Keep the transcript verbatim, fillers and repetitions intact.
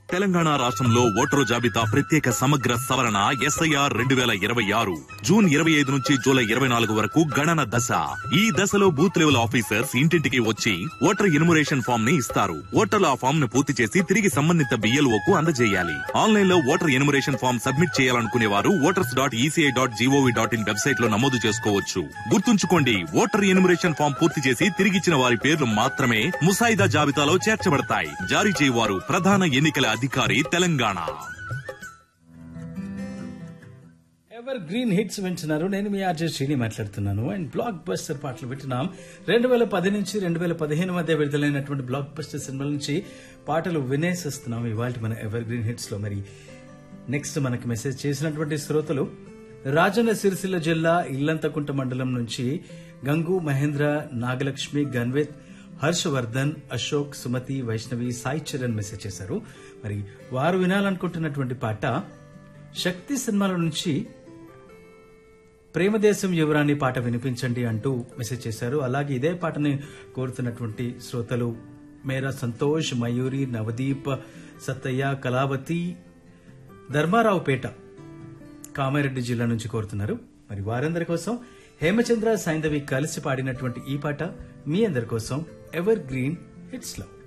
తెలంగాణ రాష్ట్రంలో ఓటరు జాబితా ప్రత్యేక సమగ్ర సవరణ ఎస్ఐఆర్ రెండు వేల ఇరవై ఆరు జూన్ ఇరవై ఐదు నుంచి జూలై ఇరవై నాలుగు వరకు గణన దశ. ఈ దశలో బూత్ లెవెల్ ఆఫీసర్స్ ఇంటింటికి వచ్చి ఓటర్ ఎన్యుమరేషన్ ఫామ్ ని ఇస్తారు. ఓటర్లు ఆ ఫామ్ ను పూర్తి చేసి తిరిగి సంబంధిత బిఎల్ఓకు అందజేయాలి. ఆన్లైన్ లో ఓటర్ ఎన్యుమరేషన్ ఫామ్ సబ్మిట్ చేయాలనుకునే వారు voters dot ECI dot GOV dot in website లో నమోదు చేసుకోవచ్చు. గుర్తుంచుకోండి, ఓటర్ ఎన్యుమరేషన్ ఫామ్ పూర్తి చేసి తిరిగిచ్చిన వారి పేర్లు మాత్రమే ముసాయిదా జాబితాలో చేర్చబడతాయి. జారీ చేయవారు ప్రధాన ఎన్నికల అధికారి తెలంగాణ. ఎవర్ గ్రీన్ హిట్స్ వింటున్నారు. నేను మీ ఆర్జే శ్రీని మాట్లాడుతున్నాను. అండ్ బ్లాక్ బస్టర్ పాటలు వింటున్నాం. రెండు వేల పది నుంచి రెండు వేల పదిహేను మధ్య విడుదలైనటువంటి బ్లాక్ బస్టర్ సినిమాల నుంచి పాటలు వినేసిస్తున్నాం ఇవాళ మన ఎవర్ గ్రీన్ హిట్స్ లో. మరి నెక్స్ట్ మనకి మెసేజ్ చేసినటువంటి శ్రోతలు రాజన్న సిరిసిల్ల జిల్లా ఇల్లంతకుంట మండలం నుంచి గంగు, మహేంద్ర, నాగలక్ష్మి, గన్వేత్, హర్షవర్ధన్, అశోక్, సుమతి, వైష్ణవి, సాయి చరణ్ మెసేజ్ చేశారు. మరి వారు వినాలనుకుంటున్నటువంటి పాట శక్తి సినిమాల నుంచి ప్రేమదేశం యువరాణి పాట వినిపించండి అంటూ మెసేజ్ చేశారు. అలాగే ఇదే పాటని కోరుతున్నటువంటి శ్రోతలు మేరా సంతోష్, మయూరి, నవదీప్, సత్తయ్య, కళావతి, ధర్మారావుపేట, కామారెడ్డి జిల్లా నుంచి కోరుతున్నారు. మరి వారందరి కోసం హేమచంద్ర, సైంధవి కలిసి పాడినటువంటి ఈ పాట మీ అందరి కోసం ఎవర్ గ్రీన్ హిట్స్ లో.